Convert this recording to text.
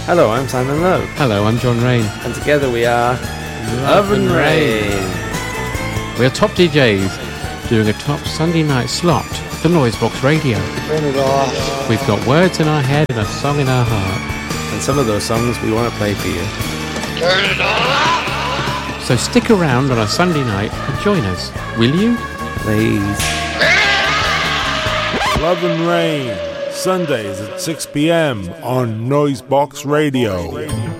Hello, I'm Simon Lowe. Hello, I'm John Rain. And together we are Love and Rain. We're top DJs doing a top Sunday night slot for Noisebox Radio. Turn it off. We've got words in our head and a song in our heart. And some of those songs we want to play for you. Turn it off. So stick around on a Sunday night and join us, will you? Please. Love and Rain, Sundays at 6 p.m. on Noisebox Radio.